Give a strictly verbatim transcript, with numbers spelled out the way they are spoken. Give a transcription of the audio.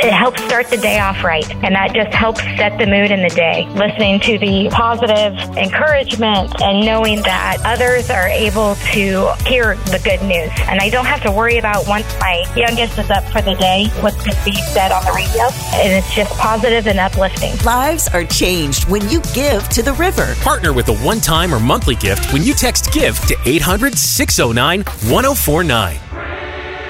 it helps start the day off right. And that just helps set the mood in the day. Listening to the positive encouragement and knowing that others are able to hear the good news. And I don't have to worry about once my youngest is up for the day, what's going to be said on the radio. And it's just positive and uplifting. Lives are changed when you give to the river. Partner with a one-time or monthly gift when you text GIVE to eight hundred, six oh nine, one oh four nine.